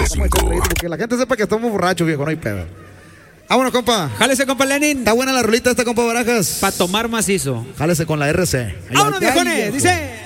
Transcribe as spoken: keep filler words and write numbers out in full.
cinco. Que la gente sepa que estamos borrachos, viejo, no hay pedo. Vámonos, compa. Jálese, compa Lenin. Está buena la rolita esta, compa Barajas. Para tomar macizo. Jálese con la R C. Vámonos, viejones. Dice...